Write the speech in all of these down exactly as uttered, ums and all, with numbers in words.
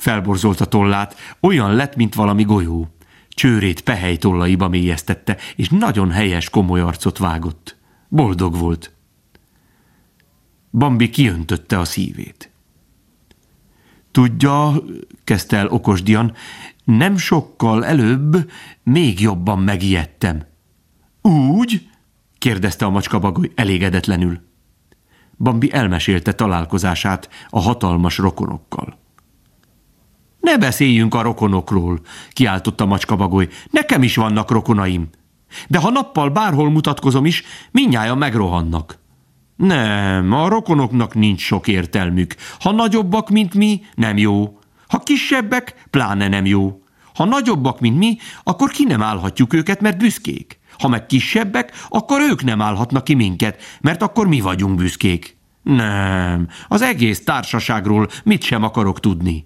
Felborzolta tollát, olyan lett, mint valami golyó. Csőrét pehely tollaiba mélyeztette, és nagyon helyes, komoly arcot vágott. Boldog volt. Bambi kiöntötte a szívét. Tudja, kezdte el okosdian, nem sokkal előbb még jobban megijedtem. Úgy? Kérdezte a macskabagoly elégedetlenül. Bambi elmesélte találkozását a hatalmas rokonokkal. Ne beszéljünk a rokonokról, kiáltotta a macskabagoly, nekem is vannak rokonaim. De ha nappal bárhol mutatkozom is, mindnyájan megrohannak. Nem, a rokonoknak nincs sok értelmük. Ha nagyobbak, mint mi, nem jó. Ha kisebbek, pláne nem jó. Ha nagyobbak, mint mi, akkor ki nem állhatjuk őket, mert büszkék. Ha meg kisebbek, akkor ők nem állhatnak ki minket, mert akkor mi vagyunk büszkék. Nem, az egész társaságról mit sem akarok tudni.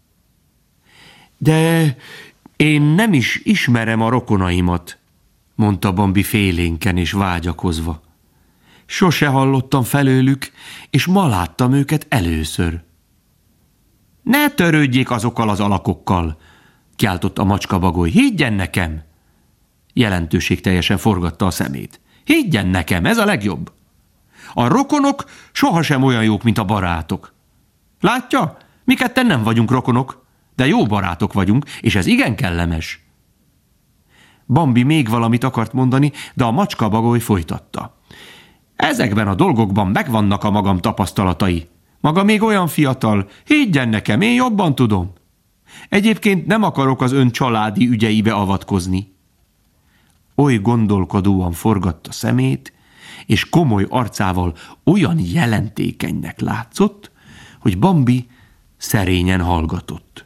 De én nem is ismerem a rokonaimat, mondta Bambi félénken és vágyakozva. Sose hallottam felőlük, és ma láttam őket először. Ne törődjék azokkal az alakokkal, kiáltott a macskabagoly, higgyen nekem! Jelentőségteljesen forgatta a szemét. Higgyen nekem, ez a legjobb. A rokonok sohasem olyan jók, mint a barátok. Látja, mi ketten nem vagyunk rokonok, de jó barátok vagyunk, és ez igen kellemes. Bambi még valamit akart mondani, de a macskabagoly folytatta. Ezekben a dolgokban megvannak a magam tapasztalatai. Maga még olyan fiatal, higgyen nekem, én jobban tudom. Egyébként nem akarok az ön családi ügyeibe avatkozni. Oly gondolkodóan forgatta szemét, és komoly arcával olyan jelentékenynek látszott, hogy Bambi szerényen hallgatott.